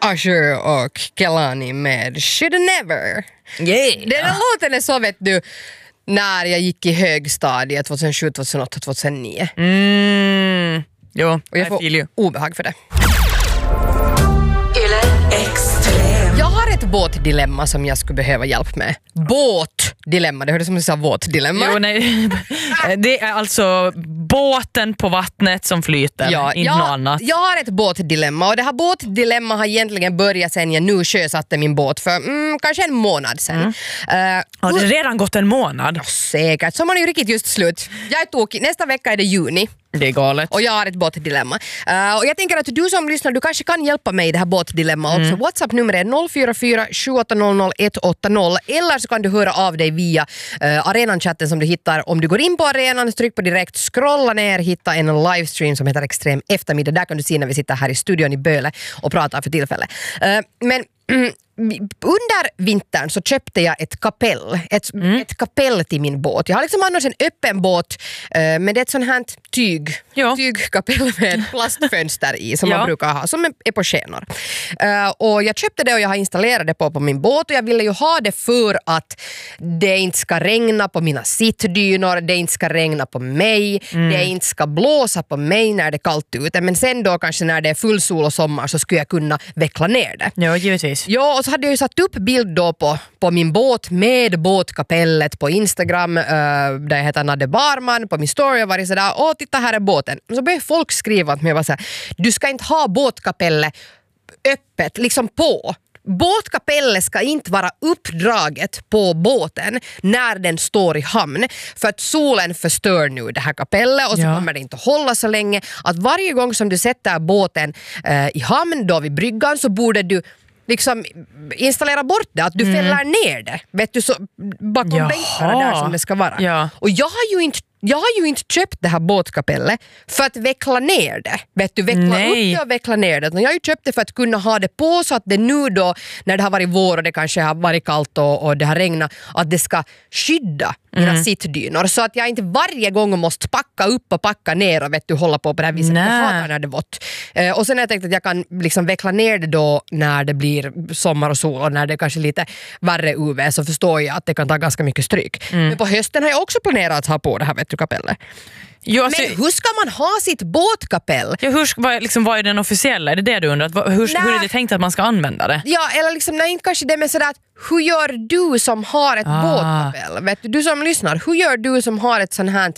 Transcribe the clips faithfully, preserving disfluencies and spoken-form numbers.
Usher och Kehlani med Should Never. Yeah. Den där låten är så, vet du, när jag gick i högstadiet tjugohundrasju, tjugohundraåtta, tjugohundranio. Mm. Jo, och jag får obehag för det. Jag har ett båtdilemma som jag skulle behöva hjälp med. Båtdilemma, det hörde som du sa våtdilemma. Jo, nej. Det är alltså båten på vattnet som flyter, ja, inte jag, något annat. Jag har ett båtdilemma och det här båtdilemma har egentligen börjat sen jag nu sjösatte min båt för mm, kanske en månad sen. Mm. Uh, har det redan gått en månad? Ja, säkert, så man är ju riktigt just slut. Jag är tokig, nästa vecka är det juni. Det är galet. Och jag har ett båtdilemma. Uh, och jag tänker att du som lyssnar, du kanske kan hjälpa mig i det här båtdilemma också. Mm. WhatsApp-nummer är noll fyra fyra sju åtta noll noll ett åtta noll. Eller så kan du höra av dig via uh, arenan-chatten som du hittar. Om du går in på arenan, tryck på direkt, scrolla ner, hitta en livestream som heter Extrem eftermiddag. Där kan du se när vi sitter här i studion i Böle och pratar för tillfället. Uh, men... Mm, under vintern så köpte jag ett kapell ett, mm. ett kapell till min båt. Jag har liksom annars en öppen båt uh, men det är ett sånt här tyg ja. tygkapell med ett plastfönster i som ja. man brukar ha, som är på skenor. Uh, och jag köpte det och jag har installerat det på, på min båt och jag ville ju ha det för att det inte ska regna på mina sittdynor, det inte ska regna på mig, mm. det inte ska blåsa på mig när det är kallt ute, men sen då kanske när det är full sol och sommar så skulle jag kunna veckla ner det. Ja, givetvis. Ja, och så hade jag ju satt upp bild då på, på min båt med båtkapellet på Instagram uh, där jag heter Nadde Barman, på min story och varit sådär, åh titta här är båten. Och så började folk skriva att mig var såhär, du ska inte ha båtkapellet öppet, liksom på. Båtkapellet ska inte vara uppdraget på båten när den står i hamn för att solen förstör nu det här kapellet och så ja. kommer det inte att hålla så länge. Att varje gång som du sätter båten uh, i hamn då vid bryggan så borde du liksom installera bort det, att du mm. fäller ner det, vet du, så bakom bänkarna där som det ska vara. Ja. Och jag har ju inte Jag har ju inte köpt det här båtkapellet för att veckla ner det. Vet du, veckla Nej. upp det och veckla ner det. Jag har ju köpt det för att kunna ha det på så att det nu då, när det har varit vår och det kanske har varit kallt och, och det har regnat, att det ska skydda mina mm. sittdynor. Så att jag inte varje gång måste packa upp och packa ner och vet du, hålla på på det här viset. Jag hatar när det är vått. Eh, och sen har jag tänkt att jag kan liksom veckla ner det då när det blir sommar och sol och när det är kanske lite värre U V, så förstår jag att det kan ta ganska mycket stryk. Mm. Men på hösten har jag också planerat att ha på det här, vet du, kapellet. Jo, alltså, men hur ska man ha sitt båtkapell? Ja, hur, vad, liksom, vad är den officiella? Är det det du undrar? Hur, hur är det tänkt att man ska använda det? Ja, eller liksom, nej, inte kanske det, men sådär att hur gör du som har ett ah. båtkapell? Vet du, du som lyssnar, hur gör du som har ett sånt här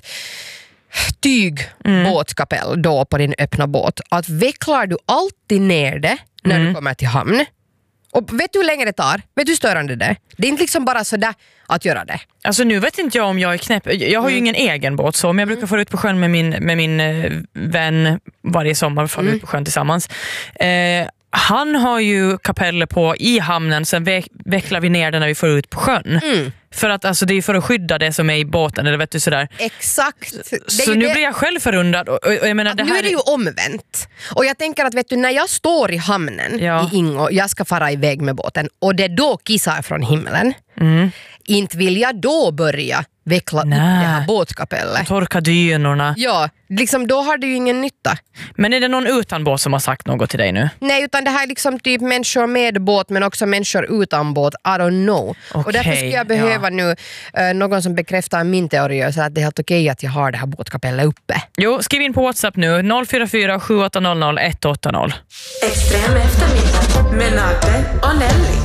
tyg mm. båtkapell då på din öppna båt? Att vecklar du alltid ner det när mm. du kommer till hamn? Och vet du hur länge det tar? Vet du hur störande det är? Det är inte liksom bara sådär att göra det. Alltså nu vet inte jag om jag är knäpp. Jag har ju mm. ingen egen båt så, men jag brukar få ut på sjön med min, med min eh, vän varje sommar, får mm. ut på sjön tillsammans. Eh, han har ju kapeller på i hamnen, sen ve- vecklar vi ner den när vi får ut på sjön. Mm. För att alltså, det är för att skydda det som är i båten, eller vet du sådär. Exakt. Så nu det... blir jag själv förundrad. Och, och, och jag menar, det här nu är det ju omvänt. Och jag tänker att vet du, när jag står i hamnen ja. i Ingo, jag ska fara iväg med båten och det då kissar från himlen. Mm. Inte vill jag då börja veckla Nä. upp det här båtkapellet. Torka dynorna. Ja, liksom då har det ju ingen nytta. Men är det någon utan båt som har sagt något till dig nu? Nej, utan det här är liksom typ människor med båt men också människor utan båt. I don't know. Okay, och därför ska jag behöva ja. nu uh, någon som bekräftar min teori så att det är helt okej att jag har det här båtkapellet uppe. Jo, skriv in på WhatsApp nu. noll fyra fyra sju åtta noll noll ett åtta noll. Extrem eftermiddag med Nadde och Nelly.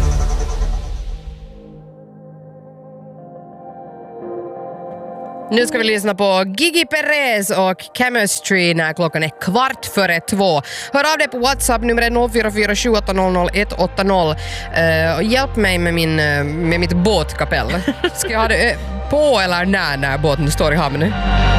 Nu ska vi lyssna på Gigi Perez och Chemistry när klockan är kvart före två. Hör av dig på WhatsApp, nummer noll fyra fyra sju åtta noll noll ett åtta noll. Uh, och hjälp mig med, min, uh, med mitt båtkapell. Ska jag ha det på eller när när båten står i hamn?